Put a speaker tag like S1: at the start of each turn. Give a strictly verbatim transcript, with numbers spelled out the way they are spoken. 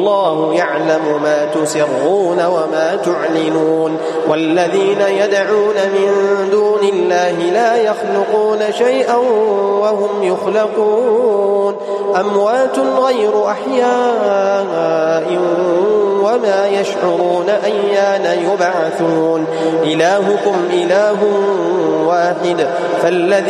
S1: الله يعلم ما تسرون وما تعلنون والذين يدعون من دون الله لا يخلقون شيئا وهم يخلقون أموات غير أحياء وما يشعرون أيان يبعثون إلهكم إله واحد فالذي